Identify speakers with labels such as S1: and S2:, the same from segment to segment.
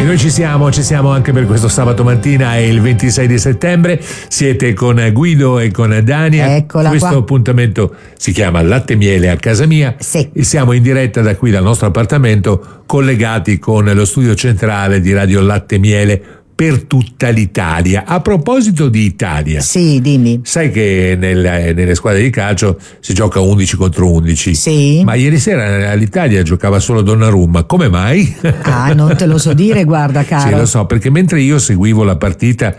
S1: noi ci siamo anche per questo sabato mattina, è il 26 di settembre, siete con Guido e con Dania.
S2: Eccola
S1: questo
S2: qua.
S1: Appuntamento si chiama Latte Miele a casa mia.
S2: Sì.
S1: E siamo in diretta da qui, dal nostro appartamento, collegati con lo studio centrale di Radio Latte Miele per tutta l'Italia. A proposito di Italia,
S2: Sì, dimmi.
S1: sai che nelle squadre di calcio si gioca 11 contro 11?
S2: Sì.
S1: Ma ieri sera all'Italia giocava solo Donnarumma, come mai?
S2: Ah, non te lo so dire, guarda caro.
S1: Sì, lo so, perché mentre io seguivo la partita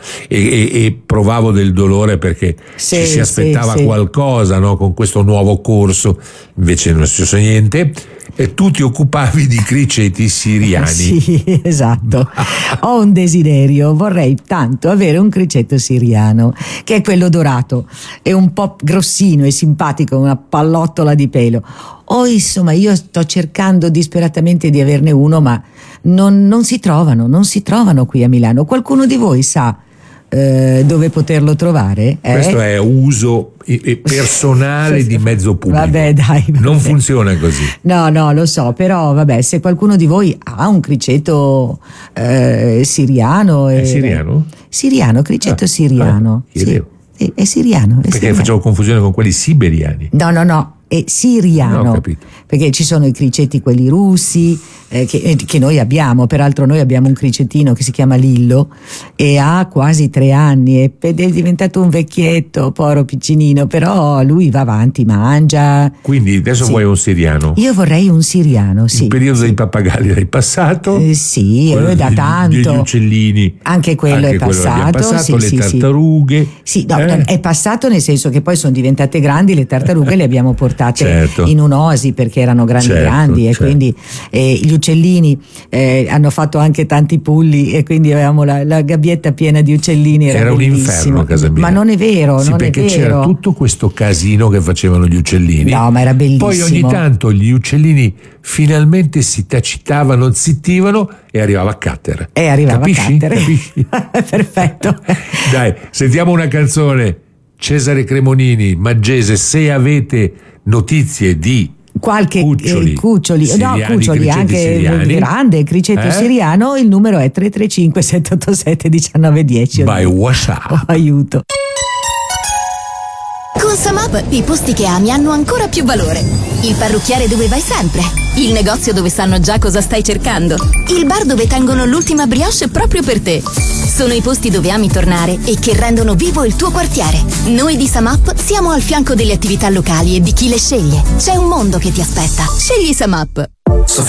S1: e provavo del dolore perché
S2: Sì,
S1: ci si aspettava
S2: sì.
S1: qualcosa, no, con questo nuovo corso, invece non è successo niente, e tu ti occupavi di criceti siriani.
S2: Sì, esatto. Ho un desiderio, vorrei tanto avere un criceto siriano, che è quello dorato, è un po' grossino e simpatico, una pallottola di pelo. Insomma, io sto cercando disperatamente di averne uno, ma non si trovano qui a Milano. Qualcuno di voi sa dove poterlo trovare?
S1: Questo è uso personale di mezzo pubblico.
S2: Vabbè, dai.
S1: Non funziona così.
S2: No, lo so, però vabbè, se qualcuno di voi ha un criceto siriano.
S1: È siriano?
S2: Siriano, criceto siriano.
S1: Chiedevo.
S2: Sì, è siriano.
S1: Perché
S2: siriano.
S1: facevo confusione con quelli siberiani.
S2: No, è siriano.
S1: No, ho capito.
S2: Perché ci sono i criceti quelli russi che noi abbiamo, peraltro noi abbiamo un cricetino che si chiama Lillo e ha quasi 3 anni ed è diventato un vecchietto, povero piccinino, però lui va avanti, mangia.
S1: Quindi adesso
S2: Sì.
S1: vuoi un siriano?
S2: Io vorrei un siriano, sì.
S1: Il periodo dei pappagalli l'hai passato?
S2: Sì,
S1: Quello
S2: da tanto.
S1: Degli uccellini.
S2: Anche quello è
S1: l'abbiamo
S2: passato.
S1: le tartarughe.
S2: Sì, no, è passato nel senso che poi sono diventate grandi, le tartarughe le abbiamo portate
S1: Certo.
S2: in un'oasi perché erano grandi e
S1: certo.
S2: quindi gli uccellini hanno fatto anche tanti pulli e quindi avevamo la gabbietta piena di uccellini.
S1: Era un
S2: bellissimo.
S1: inferno a casa mia.
S2: Ma non è vero,
S1: Sì,
S2: non è
S1: perché
S2: vero.
S1: c'era tutto questo casino che facevano gli uccellini.
S2: No, ma era bellissimo.
S1: Poi ogni tanto gli uccellini finalmente si tacitavano, zittivano e arrivava Cutter.
S2: Capisci?
S1: Capisci?
S2: Perfetto.
S1: Dai, sentiamo una canzone. Cesare Cremonini, Maggese, se avete notizie di
S2: Qualche
S1: cuccioli siriani,
S2: cuccioli
S1: criceti
S2: anche
S1: siriani.
S2: grande criceto siriano, il numero è 335 787 1910.
S1: By WhatsApp.
S2: Aiuto.
S3: Con Samap i posti che ami hanno ancora più valore. Il parrucchiere dove vai sempre. Il negozio dove sanno già cosa stai cercando. Il bar dove tengono l'ultima brioche proprio per te. Sono i posti dove ami tornare e che rendono vivo il tuo quartiere. Noi di Samap siamo al fianco delle attività locali e di chi le sceglie. C'è un mondo che ti aspetta. Scegli Samap.